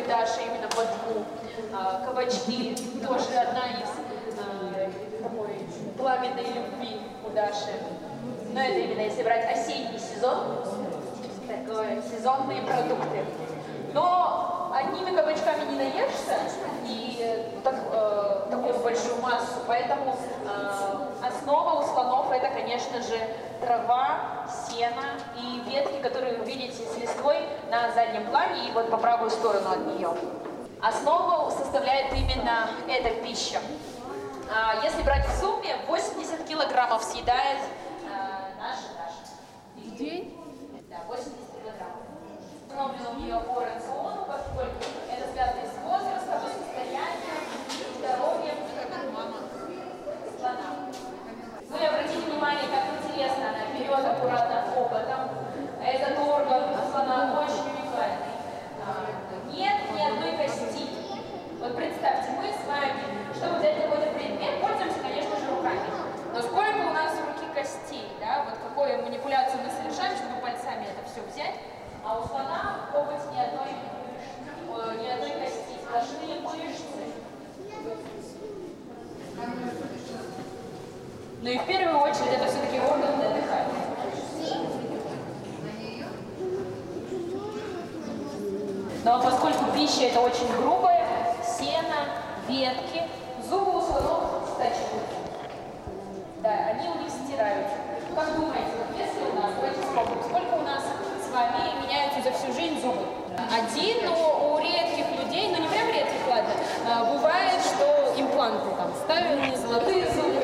Даши именно по двум. Кабачки тоже одна из такой пламенной любви у Даши. Но это именно если брать осенний сезон, такое сезонные продукты. Но одними кабачками не наешься и такую большую массу, поэтому основа у слонов это, конечно же, трава, сено и ветки, которые вы видите с листвой на заднем плане и вот по правую сторону от нее. Основу составляет именно эта пища. Если брать в сумме, 80 килограммов съедает наша Даша. В день? Да, 80 килограммов. Установлено у нее по рациону, поскольку это связано с возрастом, состоянием, здоровьем слона. Вы обратите внимание, как интересно она берет аккуратно хоботом. Этот орган слона очень уникальный. Нет ни одной кости. Вот представьте, мы с вами, чтобы взять какой-то предмет, пользуемся, конечно же, руками. Но сколько у нас в руке костей, да? Вот какую манипуляцию мы совершаем, чтобы пальцами это все взять. А у слона коготь ни одной кости, сплошные мышцы. Ну и в первую очередь это все-таки орган для дыхания. Но поскольку пища это очень грубая, сено, ветки, зубы у слонов стачиваются. Да, они у них стираются. Как думаете, вот если у нас, давайте вспомним, сколько у нас с вами меняются за всю жизнь зубы? Один, но у редких людей, ну не прям редких, ладно, бывает, что импланты там ставят, золотые зубы.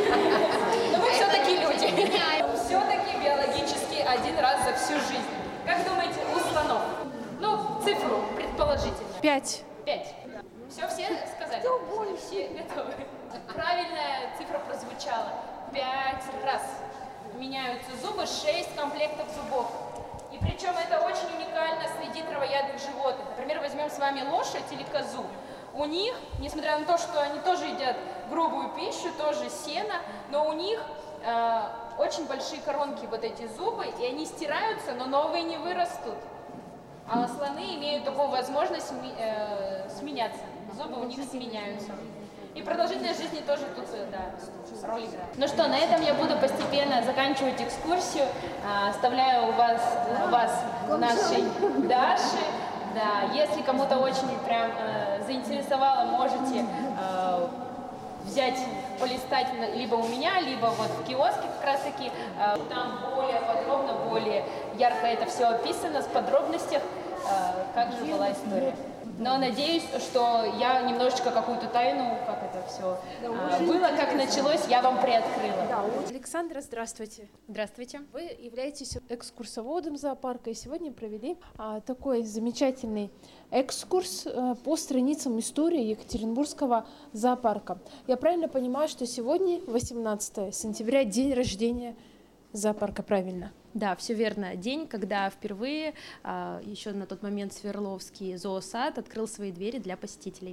Но мы все-таки люди. Все-таки биологически один раз за всю жизнь. Как думаете, у слонов? Ну, цифру предположительно. 5. 5. Все сказали? Все готовы. Правильная цифра прозвучала. 5 раз меняются зубы, 6 комплектов зубов. И причем это очень уникально среди травоядных животных. Например, возьмем с вами лошадь или козу. У них, несмотря на то, что они тоже едят грубую пищу, тоже сено, но у них очень большие коронки, вот эти зубы, и они стираются, но новые не вырастут. А слоны имеют такую возможность сменяться. Зубы у них сменяются. И продолжительность жизни тоже тут, да, роль играет. Ну что, на этом я буду постепенно заканчивать экскурсию. Оставляю вас нашей Даши. Да, если кому-то очень прям заинтересовало, можете взять, полистать либо у меня, либо вот в киоске как раз таки. Там более подробно, более ярко это все описано, с подробностях, как же была история. Но надеюсь, что я немножечко какую-то тайну, как это все было, как началось, я вам приоткрыла. Александра, здравствуйте. Здравствуйте. Вы являетесь экскурсоводом зоопарка и сегодня провели такой замечательный экскурс по страницам истории Екатеринбургского зоопарка. Я правильно понимаю, что сегодня, 18 сентября, день рождения зоопарка, правильно? Да, все верно. День, когда впервые, еще на тот момент Свердловский зоосад открыл свои двери для посетителей.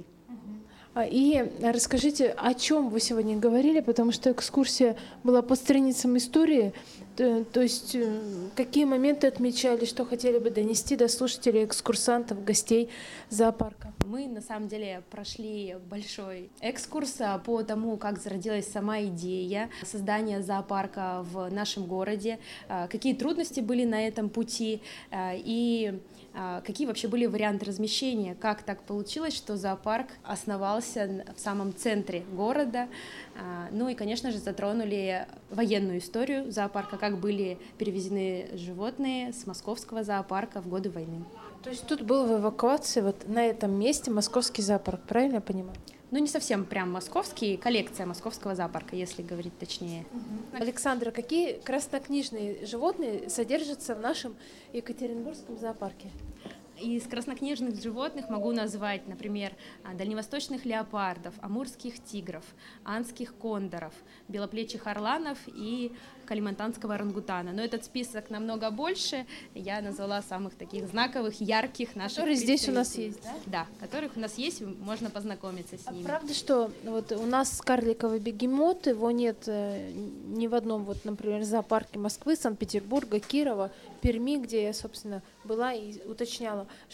И расскажите, о чем вы сегодня говорили, потому что экскурсия была по страницам истории, то есть какие моменты отмечали, что хотели бы донести до слушателей, экскурсантов, гостей зоопарка? Мы, на самом деле, прошли большой экскурс по тому, как зародилась сама идея создания зоопарка в нашем городе, какие трудности были на этом пути и какие вообще были варианты размещения, как так получилось, что зоопарк основался в самом центре города. Ну и, конечно же, затронули военную историю зоопарка, как были перевезены животные с московского зоопарка в годы войны. То есть тут был в эвакуации, вот на этом месте московский зоопарк, правильно я понимаю? Ну, не совсем прям московский, коллекция московского зоопарка, если говорить точнее. Александра, какие краснокнижные животные содержатся в нашем Екатеринбургском зоопарке? Из краснокнижных животных могу назвать, например, дальневосточных леопардов, амурских тигров, анских кондоров, белоплечих орланов и калимантанского орангутана. Но этот список намного больше. Я назвала самых таких знаковых, ярких наших которые здесь у нас есть, да? Да, которых у нас есть, можно познакомиться с ними. Правда, что вот у нас карликовый бегемот, его нет ни в одном, вот, например, зоопарке Москвы, Санкт-Петербурга, Кирова, Перми, где я, собственно, была и уточняла,